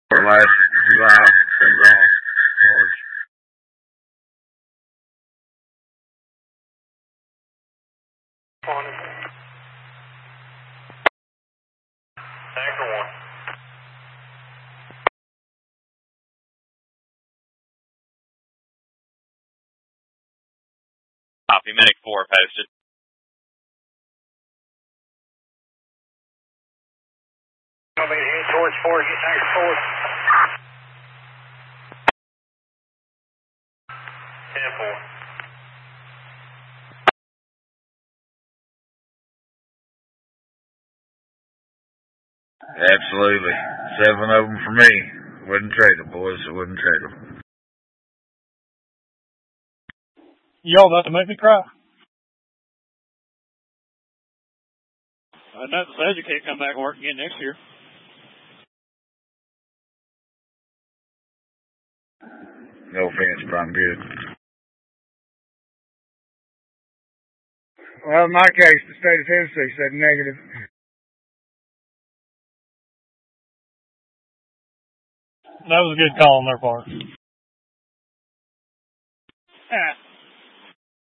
For last July, March. Anchor 1. Copy, Medic 4 posted. Coming in towards 4, get Anchor 4. 10-4. Absolutely. 7 of them for me. Wouldn't trade them, boys. I wouldn't trade them. Y'all about to make me cry. Nothing says you can't come back and work again next year. No offense, but I'm good. Well, in my case, the state of Tennessee said negative. That was a good call on their part.